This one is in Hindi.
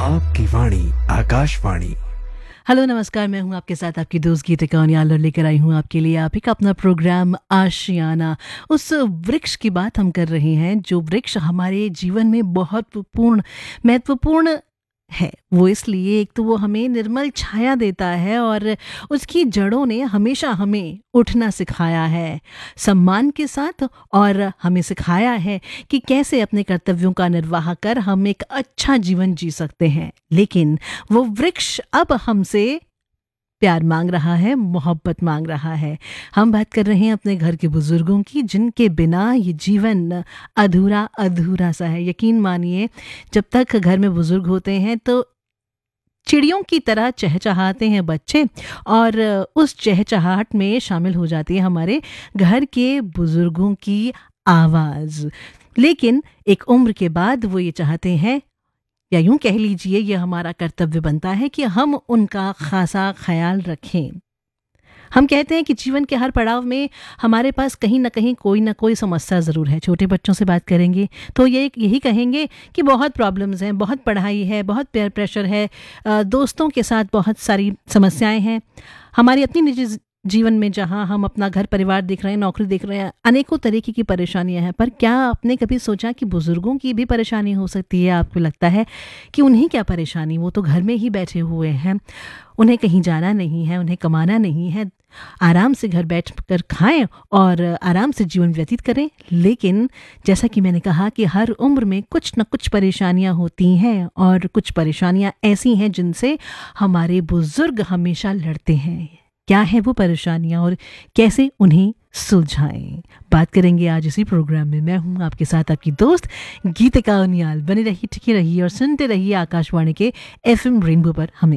आपकी वाणी आकाशवाणी। हेलो नमस्कार, मैं हूं आपके साथ आपकी दोस्त गीतिका उनियाल और लेकर आई हूं आपके लिए आप ही का अपना प्रोग्राम आशियाना। उस वृक्ष की बात हम कर रहे हैं जो वृक्ष हमारे जीवन में बहुत महत्वपूर्ण है। वो इसलिए, एक तो वो हमें निर्मल छाया देता है और उसकी जड़ों ने हमेशा हमें उठना सिखाया है सम्मान के साथ, और हमें सिखाया है कि कैसे अपने कर्तव्यों का निर्वाह कर हम एक अच्छा जीवन जी सकते हैं। लेकिन वो वृक्ष अब हमसे प्यार मांग रहा है, मोहब्बत मांग रहा है। हम बात कर रहे हैं अपने घर के बुजुर्गों की, जिनके बिना ये जीवन अधूरा अधूरा सा है। यकीन मानिए, जब तक घर में बुजुर्ग होते हैं तो चिड़ियों की तरह चहचहाते हैं बच्चे, और उस चहचहाहट में शामिल हो जाती है हमारे घर के बुजुर्गों की आवाज़। लेकिन एक उम्र के बाद वो ये चाहते हैं, या यूं कह लीजिए ये हमारा कर्तव्य बनता है कि हम उनका खासा ख्याल रखें। हम कहते हैं कि जीवन के हर पड़ाव में हमारे पास कहीं ना कहीं कोई ना कोई समस्या ज़रूर है। छोटे बच्चों से बात करेंगे तो यही कहेंगे कि बहुत प्रॉब्लम्स हैं, बहुत पढ़ाई है, बहुत पेयर प्रेशर है, दोस्तों के साथ बहुत सारी समस्याएं हैं। हमारी अपनी निजी जीवन में जहाँ हम अपना घर परिवार देख रहे हैं, नौकरी देख रहे हैं, अनेकों तरीके की परेशानियां हैं। पर क्या आपने कभी सोचा कि बुजुर्गों की भी परेशानी हो सकती है? आपको लगता है कि उन्हें क्या परेशानी, वो तो घर में ही बैठे हुए हैं, उन्हें कहीं जाना नहीं है, उन्हें कमाना नहीं है, आराम से घर बैठ कर खाएं और आराम से जीवन व्यतीत करें। लेकिन जैसा कि मैंने कहा कि हर उम्र में कुछ न कुछ परेशानियां होती हैं, और कुछ परेशानियां ऐसी हैं जिनसे हमारे बुजुर्ग हमेशा लड़ते हैं। क्या है वो परेशानियां और कैसे उन्हें सुलझाएं? बात करेंगे आज इसी प्रोग्राम में। मैं हूं आपके साथ आपकी दोस्त गीतिका उनियाल। बने रहिए, टिके रहिए और सुनते रहिए आकाशवाणी के FM रेनबो पर हमें।